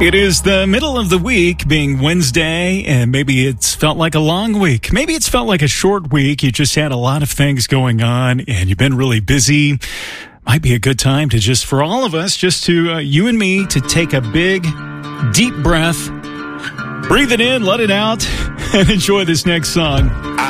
It is the middle of the week, being Wednesday, and maybe it's felt like a long week. Maybe it's felt like a short week. You just had a lot of things going on, and you've been really busy. Might be a good time to just, for all of us, just to, you and me, to take a big, deep breath, breathe it in, let it out, and enjoy this next song.